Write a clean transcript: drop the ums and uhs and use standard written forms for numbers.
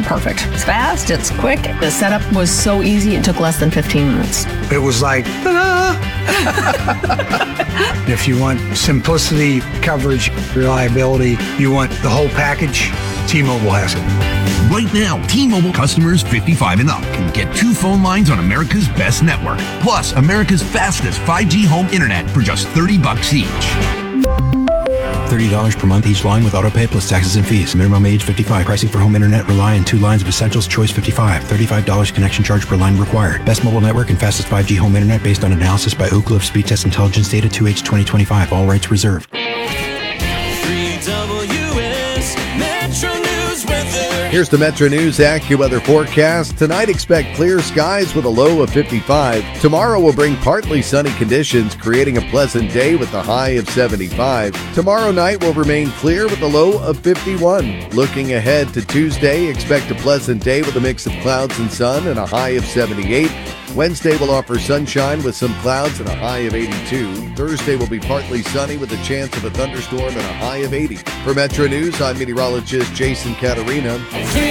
perfect. It's fast, it's quick. The setup was so easy, it took less than 15 minutes. It was like, ta-da! If you want simplicity, coverage, reliability, you want the whole package, T-Mobile has it. Right now, T-Mobile customers 55 and up can get 2 phone lines on America's best network, plus America's fastest 5G home internet for just $30 each. $30 per month each line with autopay plus taxes and fees. Minimum age 55. Pricing for home internet rely on 2 lines of Essentials Choice 55. $35 connection charge per line required. Best mobile network and fastest 5G home internet based on analysis by Oak Cliff Speed Test Intelligence Data 2H 2025. All rights reserved. 3WS Metro News weather. Here's the Metro News AccuWeather forecast. Tonight, expect clear skies with a low of 55. Tomorrow will bring partly sunny conditions, creating a pleasant day with a high of 75. Tomorrow night will remain clear with a low of 51. Looking ahead to Tuesday, expect a pleasant day with a mix of clouds and sun and a high of 78. Wednesday will offer sunshine with some clouds and a high of 82. Thursday will be partly sunny with a chance of a thunderstorm and a high of 80. For Metro News, I'm meteorologist Jason Caterina.